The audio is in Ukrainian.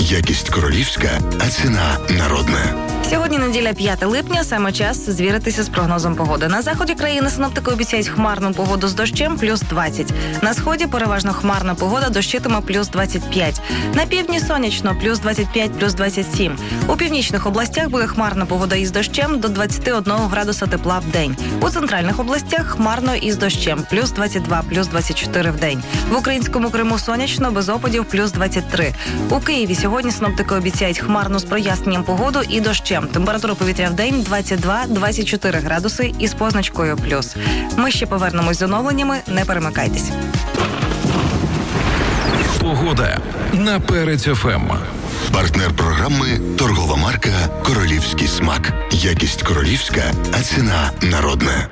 Якість королівська, а ціна народна. Сьогодні неділя 5 липня, саме час звіритися з прогнозом погоди. На заході країни синоптики обіцяють хмарну погоду з дощем плюс 20. На сході переважно хмарна погода, дощитиме плюс 25. На півдні сонячно плюс 25, плюс 27. У північних областях буде хмарна погода із дощем до 21 градуса тепла в день. У центральних областях хмарно із дощем плюс 22, плюс 24 в день. В українському Криму сонячно, без опадів плюс 23. У Києві сьогодні синоптики обіцяють хмарну з проясненням погоду і дощем. Температура повітря в день 22-24 градуси із позначкою плюс. Ми ще повернемось з оновленнями, не перемикайтесь. Погода на Перець ФМ. Партнер програми – торгова марка «Королівський смак». Якість королівська, а ціна народна.